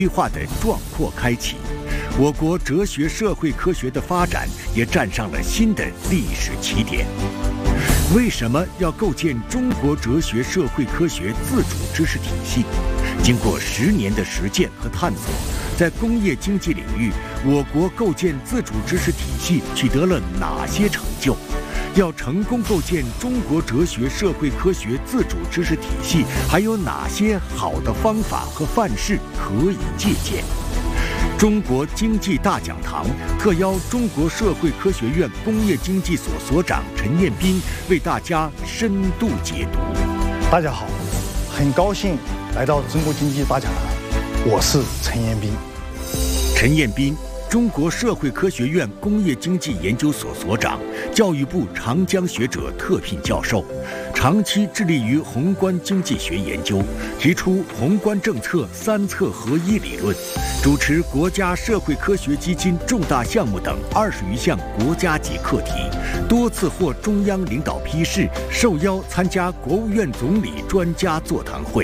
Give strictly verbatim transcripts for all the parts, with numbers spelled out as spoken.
规划的壮阔开启，我国哲学社会科学的发展也站上了新的历史起点。为什么要构建中国哲学社会科学自主知识体系？经过十年的实践和探索，在工业经济领域，我国构建自主知识体系取得了哪些成就？要成功构建中国哲学社会科学自主知识体系，还有哪些好的方法和范式可以借鉴？中国经济大讲堂特邀中国社会科学院工业经济所所长陈彦斌为大家深度解读。 大家好，很高兴来到中国经济大讲堂，我是陈彦斌。 陈彦斌，中国社会科学院工业经济研究所所长，教育部长江学者特聘教授，长期致力于宏观经济学研究，提出宏观政策三策合一理论，主持国家社会科学基金重大项目等二十余项国家级课题，多次获中央领导批示，受邀参加国务院总理专家座谈会。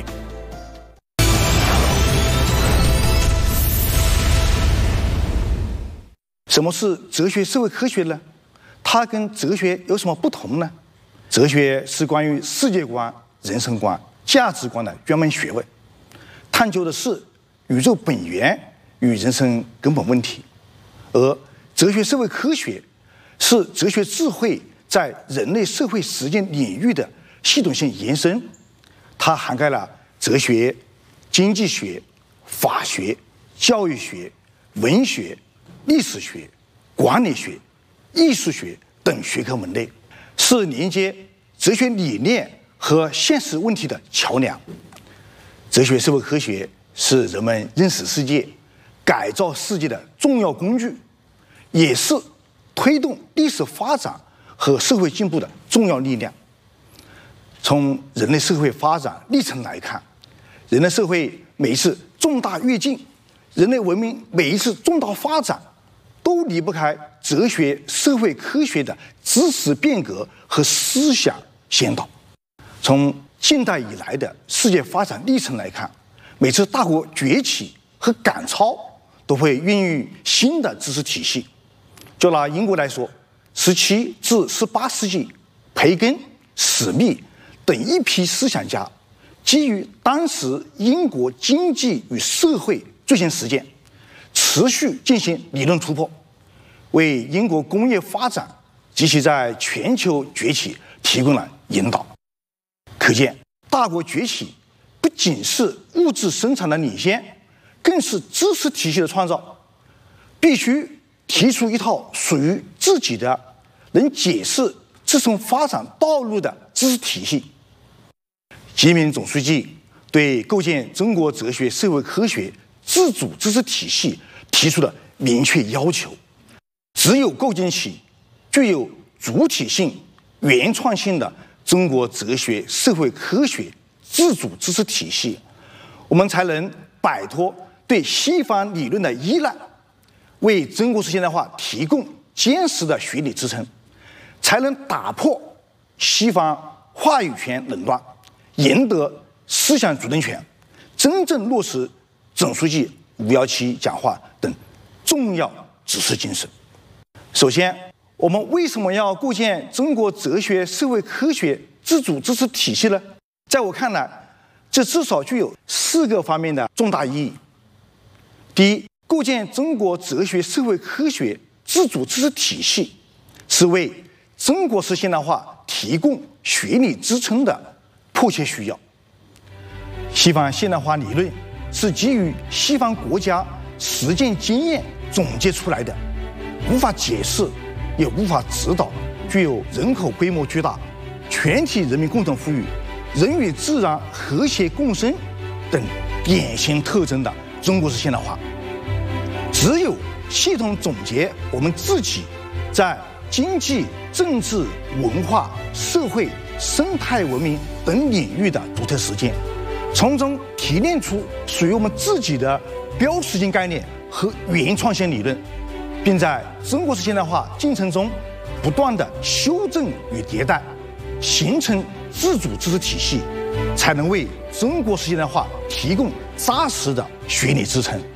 什么是哲学社会科学呢？它跟哲学有什么不同呢？哲学是关于世界观、人生观、价值观的专门学问，探究的是宇宙本源与人生根本问题；而哲学社会科学是哲学智慧在人类社会实践领域的系统性延伸，它涵盖了哲学、经济学、法学、教育学、文学、历史学、管理学、艺术学等学科门类，是连接哲学理念和现实问题的桥梁。哲学社会科学是人们认识世界、改造世界的重要工具，也是推动历史发展和社会进步的重要力量。从人类社会发展历程来看，人类社会每一次重大跃进，人类文明每一次重大发展，都离不开哲学社会科学的知识变革和思想先导。从近代以来的世界发展历程来看，每次大国崛起和赶超都会孕育新的知识体系。就拿英国来说，十七至十八世纪，培根、史密等一批思想家基于当时英国经济与社会最新实践，持续进行理论突破，为英国工业发展及其在全球崛起提供了引导。可见，大国崛起不仅是物质生产的领先，更是知识体系的创造。必须提出一套属于自己的、能解释自身发展道路的知识体系。习近平总书记对构建中国哲学社会科学自主知识体系提出了明确要求，只有构建起具有主体性、原创性的中国哲学社会科学自主知识体系，我们才能摆脱对西方理论的依赖，为中国式现代化提供坚实的学理支撑，才能打破西方话语权垄断，赢得思想主动权，真正落实总书记五幺七讲话等重要指示精神。首先，我们为什么要构建中国哲学社会科学自主知识体系呢？在我看来，这至少具有四个方面的重大意义。第一，构建中国哲学社会科学自主知识体系，是为中国式现代化提供学理支撑的迫切需要。西方现代化理论是基于西方国家实践经验总结出来的，无法解释，也无法指导具有人口规模巨大、全体人民共同富裕、人与自然和谐共生等典型特征的中国式现代化。只有系统总结我们自己在经济、政治、文化、社会、生态文明等领域的独特实践，从中提炼出属于我们自己的标识性概念和原创性理论，并在中国式现代化进程中不断的修正与迭代，形成自主知识体系，才能为中国式现代化提供扎实的学理支撑。